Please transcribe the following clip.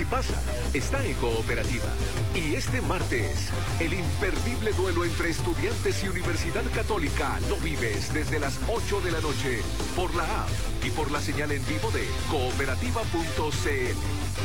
pasa está en Cooperativa. Y este martes, el imperdible duelo entre Estudiantes y Universidad Católica lo vives desde las 8 de la noche por la app y por la señal en vivo de cooperativa.cl.